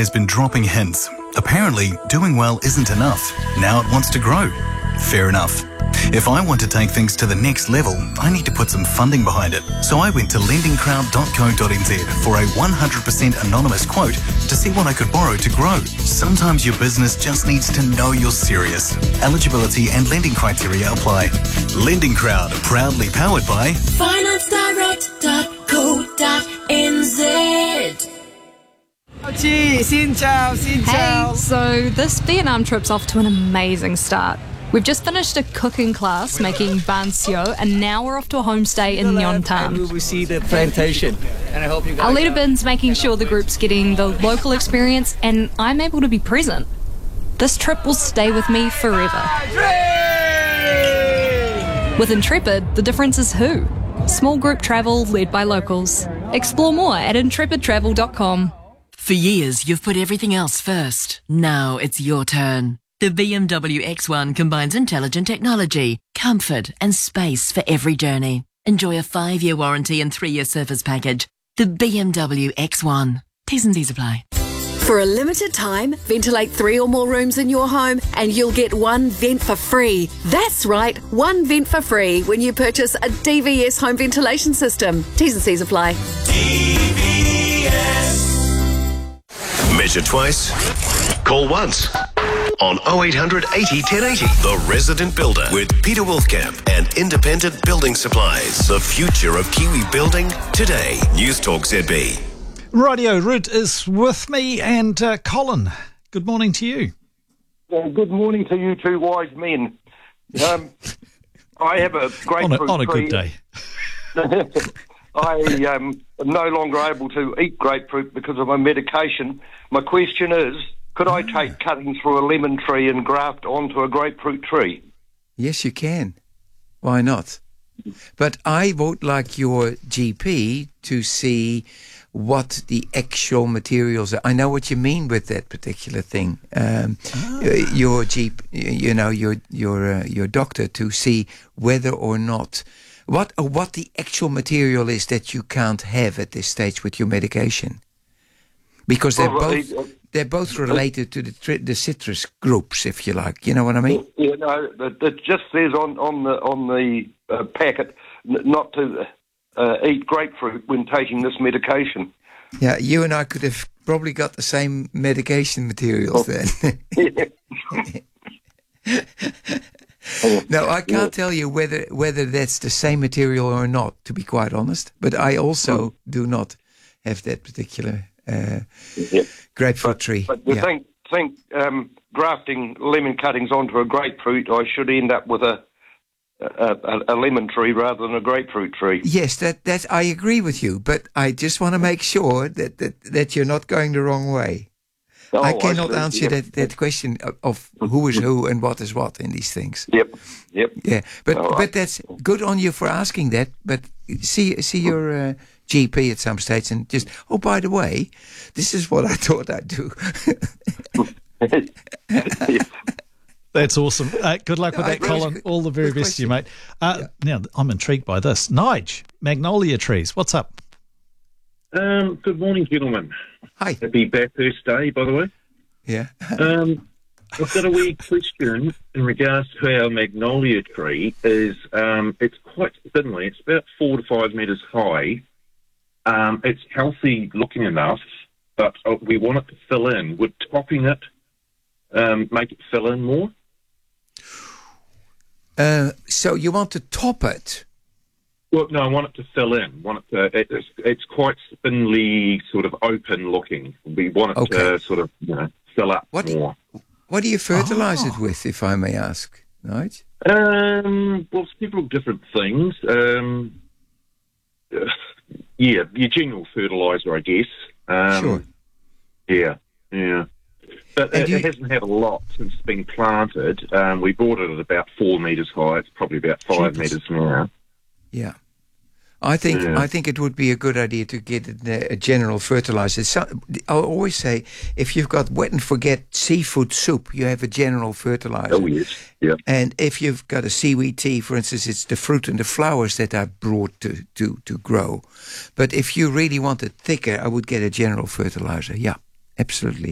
has been dropping hints. Apparently, doing well isn't enough. Now it wants to grow. Fair enough. If I want to take things to the next level, I need to put some funding behind it. So I went to lendingcrowd.co.nz for a 100% anonymous quote to see what I could borrow to grow. Sometimes your business just needs to know you're serious. Eligibility and lending criteria apply. Lending Crowd, proudly powered by financedirect.co.nz. Xin chào, xin chào. Hey, so this Vietnam trip's off to an amazing start. We've just finished a cooking class making ban sio, and now we're off to a homestay in Nhon Tam. We will see the plantation, and I hope you guys. Our leader Bin's making sure the group's getting the local experience, and I'm able to be present. This trip will stay with me forever. With Intrepid, the difference is who. Small group travel led by locals. Explore more at intrepidtravel.com. For years, you've put everything else first. Now it's your turn. The BMW X1 combines intelligent technology, comfort and space for every journey. Enjoy a 5-year warranty and 3-year service package. The BMW X1. T's and C's apply. For a limited time, ventilate 3 or more rooms in your home and you'll get 1 vent for free. That's right, 1 vent for free when you purchase a DVS home ventilation system. T's and C's apply. DVS. Measure twice, call once. On 0800 80 1080, The Resident Builder with Peter Wolfkamp and Independent Building Supplies. The future of Kiwi building today. News Talk ZB. Radio Root is with me, and Colin, good morning to you. Good morning to you two wise men. I have a grapefruit on a tree. good day. I am no longer able to eat grapefruit because of my medication. My question is, could I take cuttings through a lemon tree and graft onto a grapefruit tree? Yes, you can. Why not? But I would like your GP to see what the actual materials are. I know what you mean with that particular thing. Your GP, your doctor, to see whether or not what the actual material is that you can't have at this stage with your medication, because they're both related to the citrus groups, if you like. You know what I mean? Yeah, no, it just says on the packet not to eat grapefruit when taking this medication. Yeah, you and I could have probably got the same medication materials then. No, I can't tell you whether that's the same material or not, to be quite honest. But I also do not have that particular grapefruit tree. But you think grafting lemon cuttings onto a grapefruit, I should end up with a lemon tree rather than a grapefruit tree. Yes, that I agree with you, but I just want to make sure that you're not going the wrong way. Oh, I cannot answer that question of who is who and what is what in these things. Yep. Yeah, but that's good on you for asking that. But see your GP at some stage and just, oh, by the way, this is what I thought I'd do. That's awesome. Good luck with that, Colin. All the very best to you, mate. Now, I'm intrigued by this. Nige, magnolia trees, what's up? Good morning, gentlemen. Hi. Happy Bathurst Day, by the way. Yeah. I've got a wee question in regards to our magnolia tree. It's quite thinly. It's about 4 to 5 metres high. It's healthy looking enough, but we want it to fill in. Would topping it make it fill in more? So you want to top it? Well, no, I want it to fill in. It's quite thinly, sort of open looking. We want it to sort of, fill up more. What do you fertilise it with, if I may ask, Nige? Well, several different things. Your general fertiliser, I guess. Sure. Yeah. But it hasn't had a lot since it's been planted. We bought it at about 4 metres high. It's probably about 5 metres now. Yeah. I think it would be a good idea to get a general fertilizer. I'll always say, if you've got wet and forget seafood soup, you have a general fertilizer. Oh, yes. Yeah. And if you've got a seaweed tea, for instance, it's the fruit and the flowers that are brought to grow. But if you really want it thicker, I would get a general fertilizer. Yeah, absolutely.